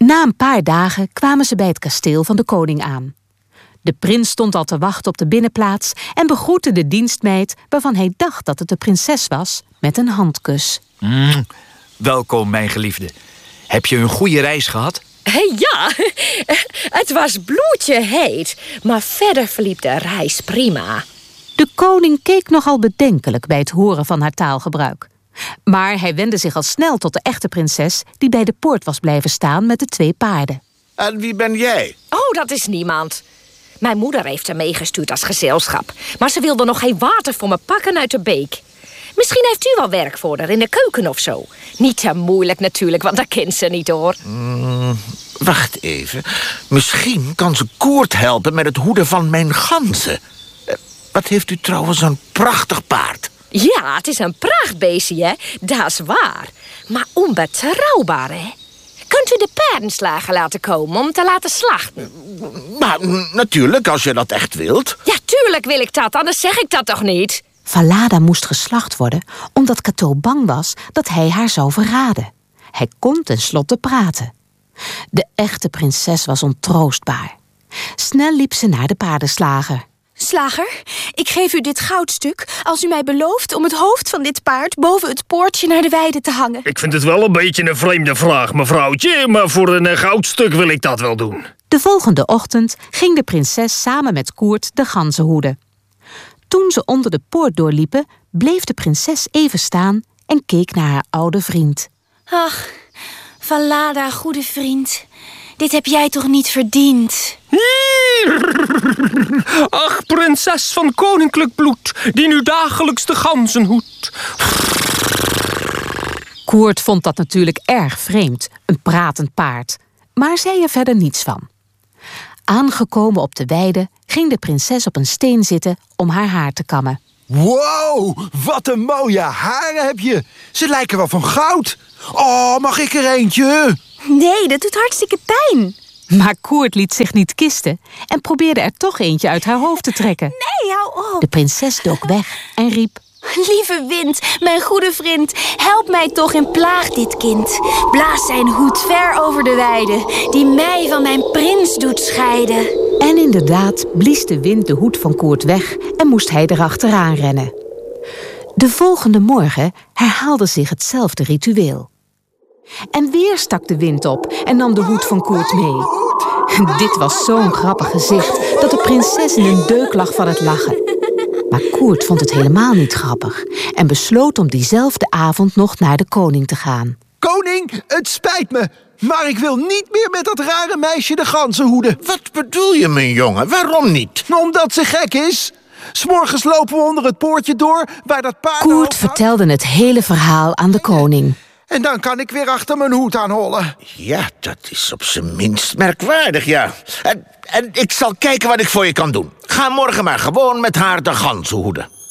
Na een paar dagen kwamen ze bij het kasteel van de koning aan. De prins stond al te wachten op de binnenplaats en begroette de dienstmeid, waarvan hij dacht dat het de prinses was, met een handkus. Welkom, mijn geliefde. Heb je een goede reis gehad? Ja, het was bloedje heet, maar verder verliep de reis prima. De koning keek nogal bedenkelijk bij het horen van haar taalgebruik. Maar hij wendde zich al snel tot de echte prinses, die bij de poort was blijven staan met de 2 paarden. En wie ben jij? Oh, dat is niemand. Mijn moeder heeft hem meegestuurd als gezelschap, maar ze wilde nog geen water voor me pakken uit de beek. Misschien heeft u wel werk voor haar in de keuken of zo. Niet te moeilijk natuurlijk, want dat kent ze niet, hoor. Wacht even. Misschien kan ze Koert helpen met het hoeden van mijn ganzen. Wat heeft u trouwens een prachtig paard. Ja, het is een prachtbeestje, hè? Dat is waar. Maar onbetrouwbaar, hè? Kunt u de paardenslager laten komen om te laten slachten? Maar natuurlijk, als je dat echt wilt. Ja, tuurlijk wil ik dat, anders zeg ik dat toch niet? Falada moest geslacht worden, omdat Cateau bang was dat hij haar zou verraden. Hij kon tenslotte praten. De echte prinses was ontroostbaar. Snel liep ze naar de paardenslager. Slager, ik geef u dit goudstuk als u mij belooft om het hoofd van dit paard boven het poortje naar de weide te hangen. Ik vind het wel een beetje een vreemde vraag, mevrouwtje, maar voor een goudstuk wil ik dat wel doen. De volgende ochtend ging de prinses samen met Koert de ganzen hoeden. Toen ze onder de poort doorliepen, bleef de prinses even staan en keek naar haar oude vriend. Ach, Falada, goede vriend, dit heb jij toch niet verdiend? Ach, prinses van koninklijk bloed, die nu dagelijks de ganzen hoedt. Koert vond dat natuurlijk erg vreemd, een pratend paard, maar zei er verder niets van. Aangekomen op de weide ging de prinses op een steen zitten om haar haar te kammen. Wow, wat een mooie haren heb je. Ze lijken wel van goud. Oh, mag ik er eentje? Nee, dat doet hartstikke pijn. Maar Koert liet zich niet kisten en probeerde er toch eentje uit haar hoofd te trekken. Nee, hou op. De prinses dook weg en riep: Lieve wind, mijn goede vriend, help mij toch en plaag dit kind. Blaas zijn hoed ver over de weide, die mij van mijn prins doet scheiden. En inderdaad blies de wind de hoed van Koert weg en moest hij erachteraan rennen. De volgende morgen herhaalde zich hetzelfde ritueel. En weer stak de wind op en nam de hoed van Koert mee. Dit was zo'n grappig gezicht dat de prinses in een deuk lag van het lachen. Maar Koert vond het helemaal niet grappig en besloot om diezelfde avond nog naar de koning te gaan. Koning, het spijt me, maar ik wil niet meer met dat rare meisje de ganzen hoeden. Wat bedoel je, mijn jongen? Waarom niet? Omdat ze gek is. 's Morgens lopen we onder het poortje door waar dat paard... Koert vertelde het hele verhaal aan de koning. En dan kan ik weer achter mijn hoed aanhollen. Ja, dat is op zijn minst merkwaardig, ja. En ik zal kijken wat ik voor je kan doen. Ga morgen maar gewoon met haar de ganzen hoeden.